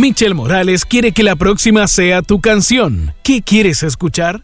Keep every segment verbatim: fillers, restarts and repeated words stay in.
Michel Morales quiere que la próxima sea tu canción. ¿Qué quieres escuchar?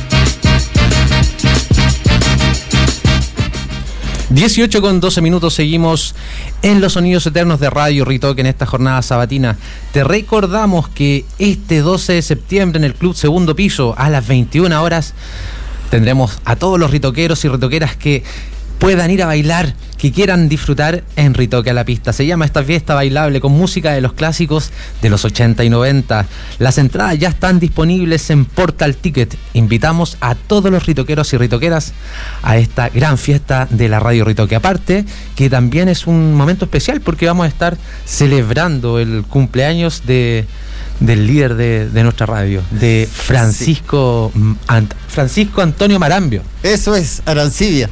dieciocho con doce minutos, seguimos en los sonidos eternos de Radio Ritoque en esta jornada sabatina. Te recordamos que este doce de septiembre en el Club Segundo Piso a las veintiuna horas tendremos a todos los ritoqueros y ritoqueras que puedan ir a bailar, que quieran disfrutar en Ritoque a la Pista. Se llama esta fiesta bailable con música de los clásicos de los ochenta y noventa. Las entradas ya están disponibles en Portal Ticket. Invitamos a todos los ritoqueros y ritoqueras a esta gran fiesta de la Radio Ritoque. Aparte, que también es un momento especial porque vamos a estar celebrando el cumpleaños de... del líder de, de nuestra radio, de Francisco sí. Ant, Francisco Antonio Marambio. Eso es, Arancibia.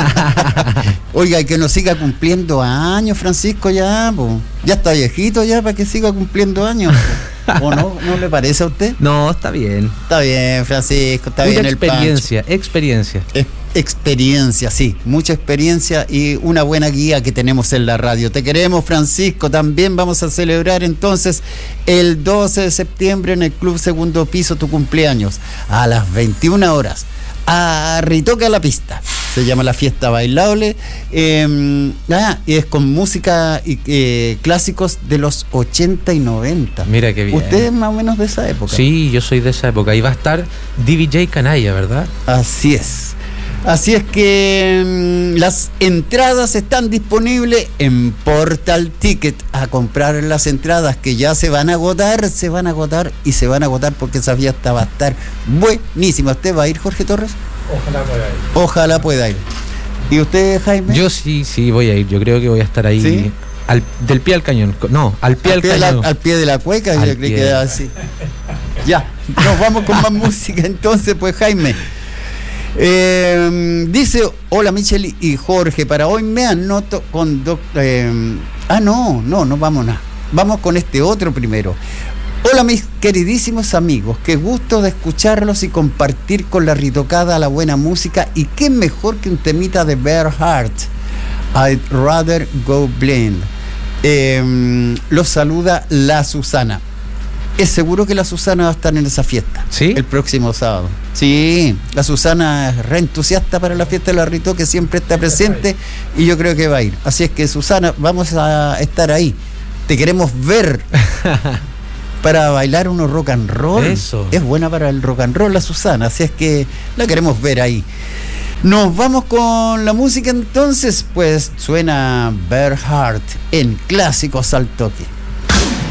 Oiga, que nos siga cumpliendo años, Francisco, ya, po. Ya está viejito ya para que siga cumpliendo años. Po. ¿O no? ¿No le parece a usted? No, está bien. Está bien, Francisco, está Mucha bien el experiencia, experiencia. Es, experiencia, sí, mucha experiencia y una buena guía que tenemos en la radio. Te queremos, Francisco. También vamos a celebrar entonces el doce de septiembre en el Club Segundo Piso tu cumpleaños a las veintiuna horas. A Ritoque a la Pista se llama la fiesta bailable, eh, ah, y es con música y eh, clásicos de los ochenta y noventa. Mira qué bien. ¿Usted es más o menos de esa época? Sí, yo soy de esa época. Y va a estar D J Canalla, ¿verdad? Así es. Así es que mmm, las entradas están disponibles en Portal Ticket. A comprar las entradas que ya se van a agotar, se van a agotar y se van a agotar porque esa fiesta va a estar buenísima. ¿Usted va a ir, Jorge Torres? Ojalá pueda ir. Ojalá pueda ir. ¿Y usted, Jaime? Yo sí, sí voy a ir. Yo creo que voy a estar ahí. ¿Sí? Al, del pie al cañón. No, al pie al, al pie cañón. La, al pie de la cueca, yo creí que era así. Ya, nos vamos con más música entonces, pues, Jaime. Eh, dice, hola Michel y Jorge, para hoy me anoto con doc, eh, ah no, no, no vamos nada, vamos con este otro primero. Hola mis queridísimos amigos, qué gusto de escucharlos y compartir con la ritocada la buena música, y qué mejor que un temita de Bear Heart, I'd Rather Go Blind. Eh, los saluda la Susana. Es seguro que la Susana va a estar en esa fiesta. ¿Sí? El próximo sábado. Sí, la Susana es re entusiasta para la fiesta de la Ritoque, que siempre está presente y yo creo que va a ir. Así es que, Susana, vamos a estar ahí. Te queremos ver para bailar unos rock and roll. Eso. Es buena para el rock and roll la Susana, así es que la queremos ver ahí. Nos vamos con la música entonces, pues suena Bear Heart en Clásicos al Toque.